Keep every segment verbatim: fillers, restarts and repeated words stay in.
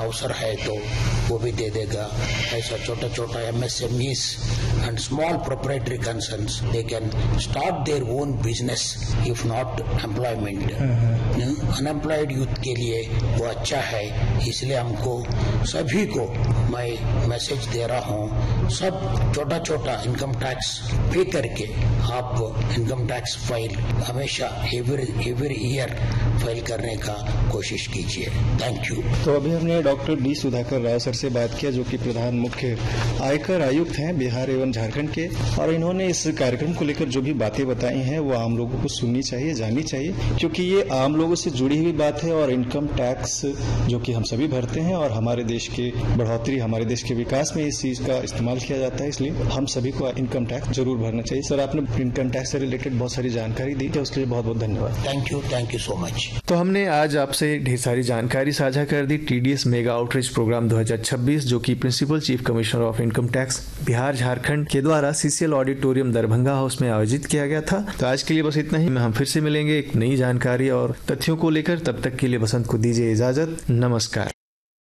अवसर है तो वो भी दे देगा। ऐसा छोटा छोटा MSMEs and small proprietary concerns they can start their own business if not employment. Unemployed youth के लिए वो अच्छा है, इसलिए हमको सभी को मैं मैसेज दे रहा हूँ, सब छोटा छोटा इनकम टैक्स पे करके आप इनकम टैक्स फाइल हमेशा एवरी एवरी ईयर फाइल करने का कोशिश कीजिए। Thank you. तो अभी हमने doctor D Sudhakar Rao sir से बात किया, जो कि प्रधान मुख्य आयकर आयुक्त हैं बिहार एवं झारखंड के, और इन्होंने इस कार्यक्रम को लेकर जो भी बातें बताई हैं वो आम लोगों को सुननी चाहिए, जाननी चाहिए, क्योंकि ये आम लोगों से जुड़ी हुई बात है और इनकम टैक्स जो कि हम सभी भरते हैं और हमारे देश के बढ़ोतरी, हमारे देश के विकास में इस चीज का इस्तेमाल किया जाता है, इसलिए हम सभी को इनकम टैक्स जरूर भरना चाहिए। सर, आपने इनकम टैक्स से रिलेटेड बहुत सारी जानकारी दी है, उसके लिए बहुत बहुत धन्यवाद। Thank you, thank you so much. तो हमने आज आपसे ढेर सारी जानकारी साझा कर दी टीडीएस मेगा आउटरीच प्रोग्राम दो हज़ार छब्बीस, जो कि principal chief commissioner of income tax Bihar Jharkhand के द्वारा सीसीएल ऑडिटोरियम दरभंगा हाउस में आयोजित किया गया था। तो आज के लिए बस इतना ही। हम फिर से मिलेंगे एक नई जानकारी और तथ्यों को लेकर। तब तक के लिए बसंत को दीजिए इजाजत। नमस्कार।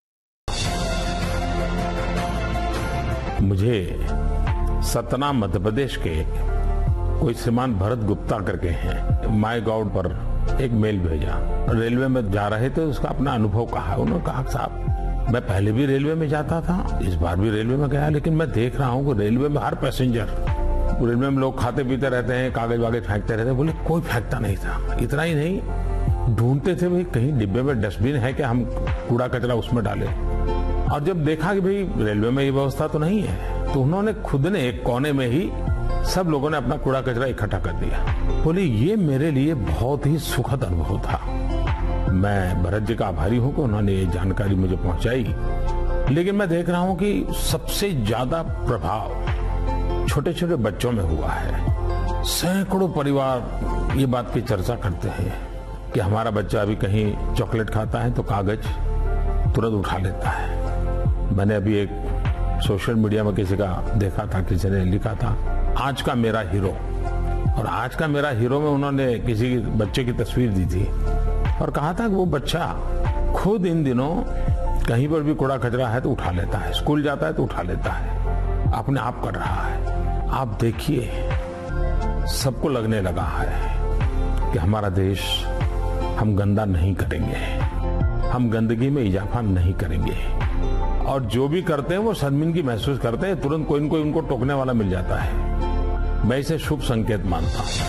मुझे सतना मध्य प्रदेश के कोई श्रीमान भरत गुप्ता करके हैं, माई गॉड पर एक मेल भेजा। रेलवे में जा रहे थे, उसका अपना अनुभव कहा। उन्होंने कहा साहब मैं पहले भी रेलवे में जाता था, इस बार भी रेलवे में गया, लेकिन मैं देख रहा हूँ कि रेलवे में हर पैसेंजर, रेलवे में लोग खाते पीते रहते हैं, कागज वागज फेंकते रहते हैं। बोले कोई फेंकता नहीं था। इतना ही नहीं, ढूंढते थे भाई कहीं डिब्बे में डस्टबिन है कि हम कूड़ा कचरा उसमें डालें। और जब देखा कि भाई रेलवे में ये व्यवस्था तो नहीं है, तो उन्होंने खुद ने एक कोने में ही सब लोगों ने अपना कूड़ा कचरा इकट्ठा कर दिया। बोले ये मेरे लिए बहुत ही सुखद अनुभव था। मैं भरत जी का आभारी हूं कि उन्होंने ये जानकारी मुझे पहुंचाई। लेकिन मैं देख रहा हूं कि सबसे ज्यादा प्रभाव छोटे छोटे बच्चों में हुआ है। सैकड़ों परिवार ये बात की चर्चा करते हैं कि हमारा बच्चा अभी कहीं चॉकलेट खाता है तो कागज तुरंत उठा लेता है। मैंने अभी एक सोशल मीडिया में किसी का देखा था, किसी ने लिखा था आज का मेरा हीरो, और आज का मेरा हीरो में उन्होंने किसी बच्चे की तस्वीर दी थी और कहा था कि वो बच्चा खुद इन दिनों कहीं पर भी कूड़ा कचरा है तो उठा लेता है, स्कूल जाता है तो उठा लेता है, अपने आप कर रहा है। आप देखिए, सबको लगने लगा है कि हमारा देश, हम गंदा नहीं करेंगे, हम गंदगी में इजाफा नहीं करेंगे, और जो भी करते हैं वो शर्मिंदगी महसूस करते हैं, तुरंत कोई न कोई उनको टोकने वाला मिल जाता है। मैं इसे शुभ संकेत मानता हूं।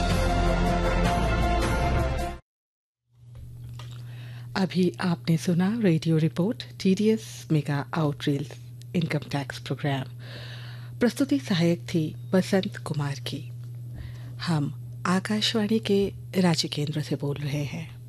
अभी आपने सुना radio report TDS mega outreach income tax programme. प्रस्तुति सहायक थी बसंत कुमार की। हम आकाशवाणी के रांची केंद्र से बोल रहे हैं।